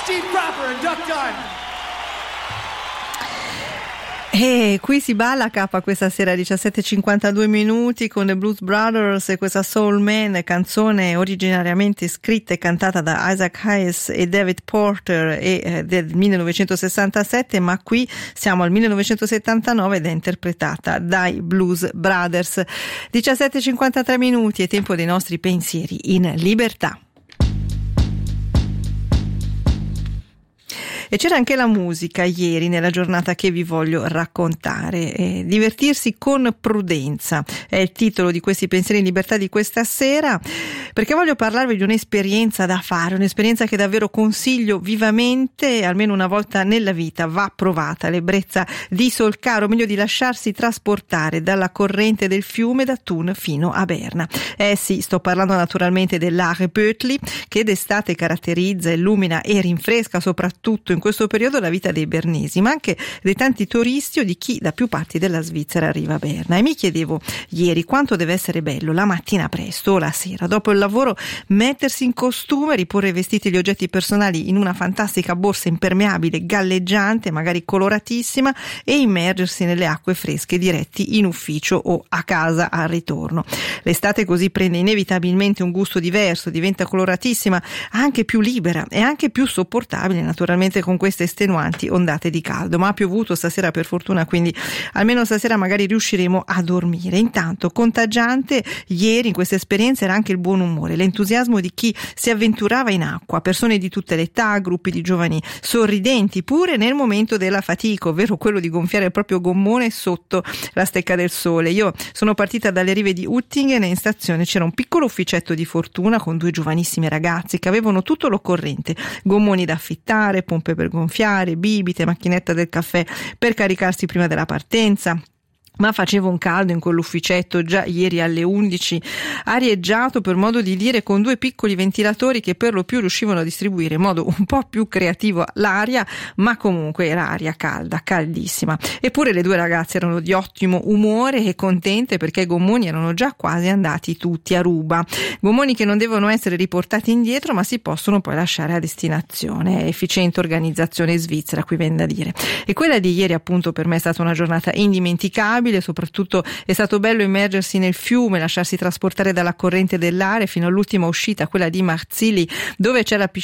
Steve Cropper and Duck Dunn. E qui si balla K questa sera 17:52 con The Blues Brothers e questa Soul Man, canzone originariamente scritta e cantata da Isaac Hayes e David Porter del 1967, ma qui siamo al 1979 ed è interpretata dai Blues Brothers. 17:53 è tempo dei nostri pensieri in libertà. E c'era anche la musica ieri nella giornata che vi voglio raccontare. Divertirsi con prudenza è il titolo di questi pensieri in libertà di questa sera, perché voglio parlarvi di un'esperienza da fare, un'esperienza che davvero consiglio vivamente, almeno una volta nella vita va provata, l'ebbrezza di Solcaro, o meglio di lasciarsi trasportare dalla corrente del fiume da Thun fino a Berna. Sì, sto parlando naturalmente dell'Are Bötli, che d'estate caratterizza, illumina e rinfresca soprattutto in questo periodo la vita dei bernesi, ma anche dei tanti turisti o di chi da più parti della Svizzera arriva a Berna. E mi chiedevo ieri quanto deve essere bello la mattina presto o la sera, dopo il lavoro, mettersi in costume, riporre i vestiti e gli oggetti personali in una fantastica borsa impermeabile, galleggiante, magari coloratissima, e immergersi nelle acque fresche diretti in ufficio o a casa al ritorno. L'estate così prende inevitabilmente un gusto diverso, diventa coloratissima, anche più libera e anche più sopportabile naturalmente con queste estenuanti ondate di caldo. Ma ha piovuto stasera per fortuna, quindi almeno stasera magari riusciremo a dormire. Intanto contagiante ieri in questa esperienza era anche il buon umore, l'entusiasmo di chi si avventurava in acqua, persone di tutte le età, gruppi di giovani sorridenti pure nel momento della fatica, ovvero quello di gonfiare il proprio gommone sotto la stecca del sole. Io sono partita dalle rive di Uttingen e in stazione c'era un piccolo ufficetto di fortuna con due giovanissimi ragazzi che avevano tutto l'occorrente: gommoni da affittare, pompe per gonfiare, bibite, macchinetta del caffè per caricarsi prima della partenza. Ma faceva un caldo in quell'ufficetto già ieri alle 11, arieggiato per modo di dire, con due piccoli ventilatori che per lo più riuscivano a distribuire in modo un po' più creativo l'aria, ma comunque era aria calda, caldissima. Eppure le due ragazze erano di ottimo umore e contente perché i gommoni erano già quasi andati tutti a ruba. Gommoni che non devono essere riportati indietro ma si possono poi lasciare a destinazione. Efficiente organizzazione svizzera, qui viene da dire. E quella di ieri appunto per me è stata una giornata indimenticabile. Soprattutto è stato bello immergersi nel fiume, lasciarsi trasportare dalla corrente dell'Are fino all'ultima uscita, quella di Marzili, dove c'è la piscina